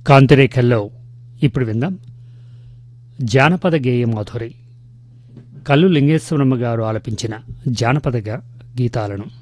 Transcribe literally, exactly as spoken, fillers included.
కాంతిరేఖల్లో ఇప్పుడు విందాం జానపద గేయ మాధురి. కల్లు లింగేశ్వరమ్మ గారు ఆలపించిన జానపద గీతాలను.